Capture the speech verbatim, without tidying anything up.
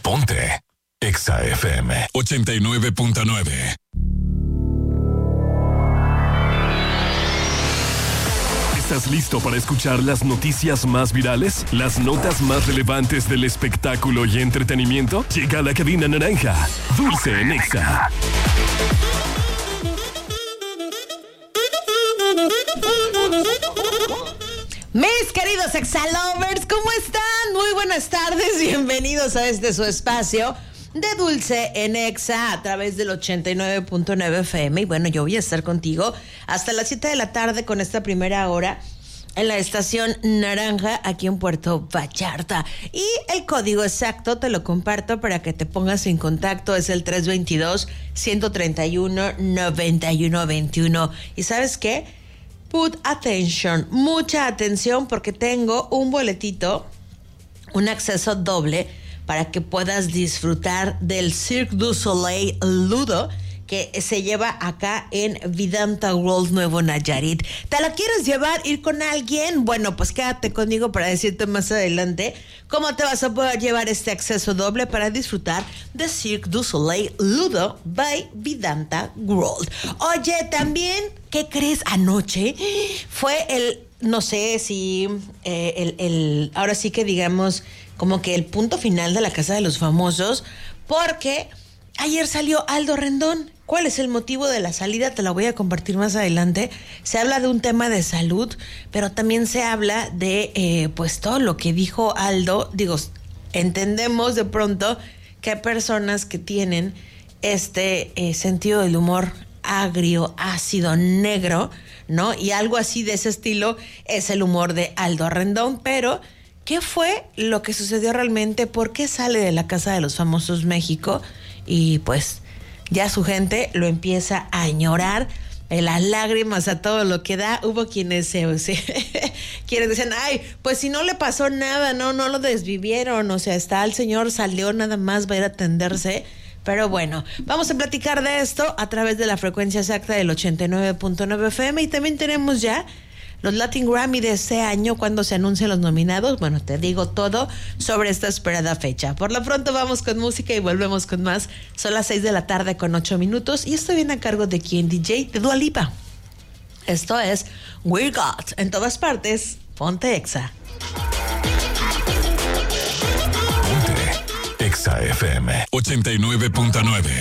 Ponte Exa F M ochenta y nueve punto nueve. ¿Estás listo para escuchar las noticias más virales? ¿Las notas más relevantes del espectáculo y entretenimiento? Llega la cabina naranja, Dulce en Exa. Mis queridos Exalovers, ¿cómo están? Muy buenas tardes, bienvenidos a este su espacio de Dulce en Exa a través del ochenta y nueve punto nueve F M. Y bueno, yo voy a estar contigo hasta las siete de la tarde con esta primera hora en la estación Naranja aquí en Puerto Vallarta. Y el código exacto te lo comparto para que te pongas en contacto. Es el tres dos dos, uno tres uno, nueve uno dos uno. ¿Y sabes qué? Put attention, mucha atención, porque tengo un boletito, un acceso doble para que puedas disfrutar del Cirque du Soleil Ludo que se lleva acá en Vidanta World Nuevo Nayarit. ¿Te la quieres llevar, ir con alguien? Bueno, pues quédate conmigo para decirte más adelante cómo te vas a poder llevar este acceso doble para disfrutar de Cirque du Soleil Ludo by Vidanta World. Oye, también, ¿qué crees? Anoche fue el, no sé si, eh, el, el, ahora sí que digamos, como que el punto final de la Casa de los Famosos, porque ayer salió Aldo Rendón. ¿Cuál es el motivo de la salida? Te la voy a compartir más adelante. Se habla de un tema de salud, pero también se habla de, eh, pues, todo lo que dijo Aldo. Digo, entendemos de pronto que hay personas que tienen este eh, sentido del humor agrio, ácido, negro, ¿no? Y algo así de ese estilo es el humor de Aldo Rendón, pero ¿qué fue lo que sucedió realmente? ¿Por qué sale de la Casa de los Famosos México? Y pues ya su gente lo empieza a añorar, eh, las lágrimas a todo lo que da. Hubo quienes se, se quienes decían, ay, pues si no le pasó nada, no, no lo desvivieron, o sea, está el señor, salió nada más, va a ir a atenderse. Pero bueno, vamos a platicar de esto a través de la frecuencia exacta del ochenta y nueve punto nueve F M. Y también tenemos ya los Latin Grammy de este año, cuando se anuncian los nominados. Bueno, te digo todo sobre esta esperada fecha. Por lo pronto vamos con música y volvemos con más. Son las seis de la tarde con ocho minutos y estoy bien a cargo de quien D J, de Dua Lipa. Esto es We Got. En todas partes, ponte Exa. Ponte Exa F M ochenta y nueve punto nueve.